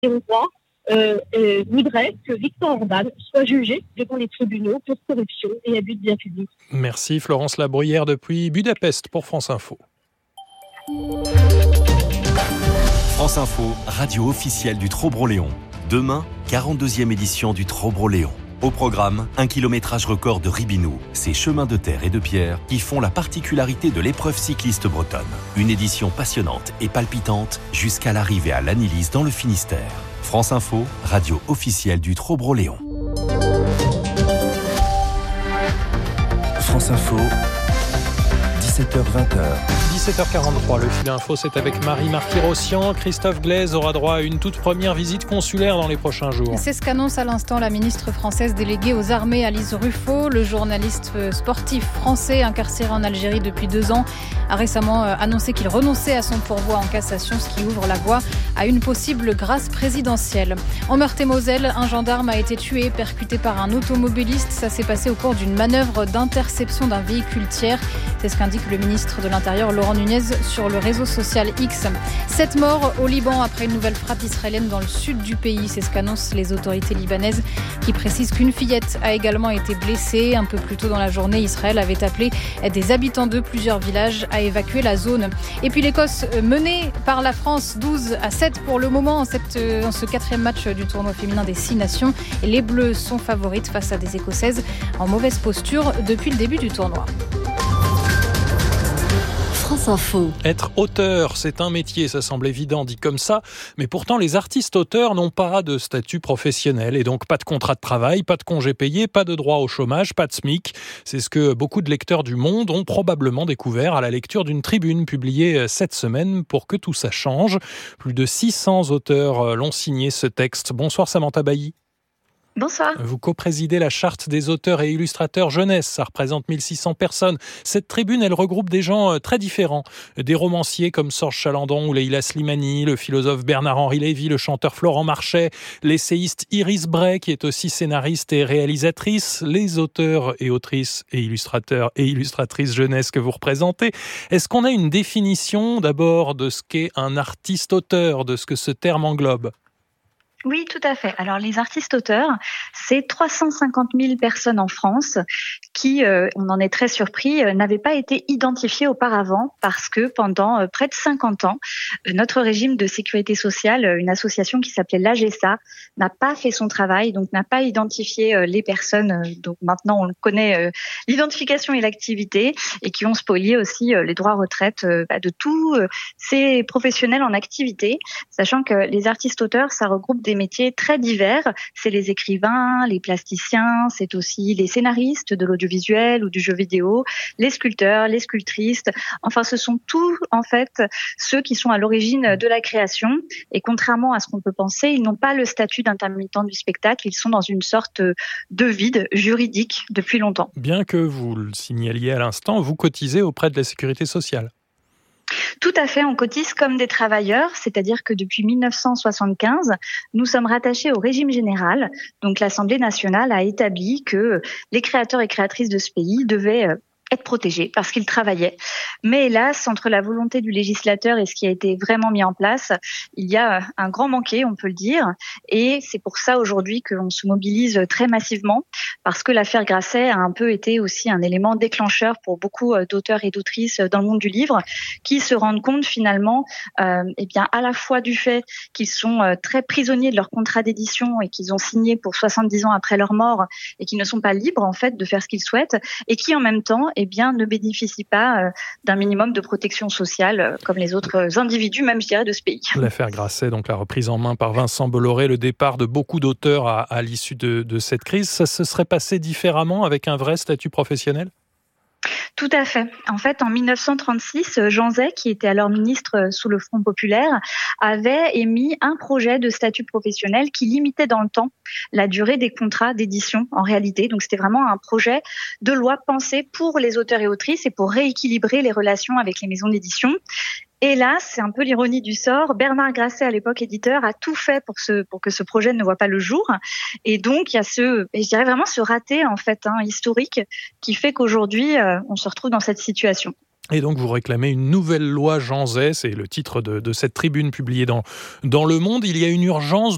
et hongrois voudrait que Viktor Orban soit jugé devant les tribunaux pour corruption et abus de biens publics. Merci Florence Labruyère depuis Budapest pour France Info. France Info, radio officielle du Trobro-Léon. Demain, 42e édition du Trobro-Léon. Au programme, un kilométrage record de Ribinou, ces chemins de terre et de pierre qui font la particularité de l'épreuve cycliste bretonne. Une édition passionnante et palpitante jusqu'à l'arrivée à Lannilis dans le Finistère. France Info, radio officielle du Trobro-Léon. France Info, 17h-20h. 17h43, le fil info, c'est avec Marie Marty-Rossian. Christophe Glaise aura droit à une toute première visite consulaire dans les prochains jours. C'est ce qu'annonce à l'instant la ministre française déléguée aux armées, Alice Ruffo. Le journaliste sportif français incarcéré en Algérie depuis 2 ans a récemment annoncé qu'il renonçait à son pourvoi en cassation, ce qui ouvre la voie à une possible grâce présidentielle. En Meurthe-et-Moselle, un gendarme a été tué, percuté par un automobiliste. Ça s'est passé au cours d'une manœuvre d'interception d'un véhicule tiers. C'est ce qu'indique le ministre de l'Intérieur, Laurent Nunez, sur le réseau social X. 7 morts au Liban après une nouvelle frappe israélienne dans le sud du pays. C'est ce qu'annoncent les autorités libanaises qui précisent qu'une fillette a également été blessée. Un peu plus tôt dans la journée, Israël avait appelé des habitants de plusieurs villages à évacuer la zone. Et puis l'Écosse menée par la France 12-7 pour le moment en ce 4e match du tournoi féminin des 6 nations. Et les Bleus sont favorites face à des Écossaises en mauvaise posture depuis le début du tournoi. France Info. Être auteur, c'est un métier, ça semble évident dit comme ça, mais pourtant les artistes auteurs n'ont pas de statut professionnel et donc pas de contrat de travail, pas de congé payé, pas de droit au chômage, pas de SMIC. C'est ce que beaucoup de lecteurs du Monde ont probablement découvert à la lecture d'une tribune publiée cette semaine pour que tout ça change. Plus de 600 auteurs l'ont signé ce texte. Bonsoir Samantha Bailly. Bonsoir. Vous co-présidez la charte des auteurs et illustrateurs jeunesse, ça représente 1600 personnes. Cette tribune, elle regroupe des gens très différents. Des romanciers comme Sorge Chalandon ou Leila Slimani, le philosophe Bernard-Henri Lévy, le chanteur Florent Marchais, l'essayiste Iris Bray, qui est aussi scénariste et réalisatrice, les auteurs et autrices et illustrateurs et illustratrices jeunesse que vous représentez. Est-ce qu'on a une définition d'abord de ce qu'est un artiste-auteur, de ce que ce terme englobe ? Oui, tout à fait. Alors, les artistes-auteurs, c'est 350 000 personnes en France qui, on en est très surpris, n'avaient pas été identifiées auparavant parce que pendant près de 50 ans, notre régime de sécurité sociale, une association qui s'appelait l'AGESA, n'a pas fait son travail, donc n'a pas identifié les personnes. Donc maintenant, on connaît l'identification et l'activité et qui ont spolié aussi les droits retraite de tous ces professionnels en activité, sachant que les artistes-auteurs, ça regroupe des métiers très divers. C'est les écrivains, les plasticiens, c'est aussi les scénaristes de l'audiovisuel ou du jeu vidéo, les sculpteurs, les sculptrices. Enfin, ce sont tous, en fait, ceux qui sont à l'origine de la création. Et contrairement à ce qu'on peut penser, ils n'ont pas le statut d'intermittent du spectacle. Ils sont dans une sorte de vide juridique depuis longtemps. Bien que vous le signaliez à l'instant, vous cotisez auprès de la sécurité sociale. Tout à fait, on cotise comme des travailleurs, c'est-à-dire que depuis 1975, nous sommes rattachés au régime général. Donc l'Assemblée nationale a établi que les créateurs et créatrices de ce pays devaient être protégés parce qu'ils travaillaient. Mais hélas, entre la volonté du législateur et ce qui a été vraiment mis en place, il y a un grand manqué, on peut le dire. Et c'est pour ça aujourd'hui qu'on se mobilise très massivement parce que l'affaire Grasset a un peu été aussi un élément déclencheur pour beaucoup d'auteurs et d'autrices dans le monde du livre qui se rendent compte finalement à la fois du fait qu'ils sont très prisonniers de leur contrat d'édition et qu'ils ont signé pour 70 ans après leur mort et qu'ils ne sont pas libres en fait de faire ce qu'ils souhaitent et qui en même temps ne bénéficient pas d'un minimum de protection sociale comme les autres individus, même je dirais, de ce pays. L'affaire Grasset, donc la reprise en main par Vincent Bolloré, le départ de beaucoup d'auteurs à l'issue de cette crise, ça se serait passé différemment avec un vrai statut professionnel ? Tout à fait. En fait, en 1936, Jean Zay, qui était alors ministre sous le Front populaire, avait émis un projet de statut professionnel qui limitait dans le temps la durée des contrats d'édition en réalité. Donc, c'était vraiment un projet de loi pensé pour les auteurs et autrices et pour rééquilibrer les relations avec les maisons d'édition. Et là, c'est un peu l'ironie du sort. Bernard Grasset, à l'époque éditeur, a tout fait pour que ce projet ne voit pas le jour. Et donc, il y a ce raté, en fait, historique, qui fait qu'aujourd'hui, on se retrouve dans cette situation. Et donc, vous réclamez une nouvelle loi Jean Zay, c'est le titre de cette tribune publiée dans Le Monde. Il y a une urgence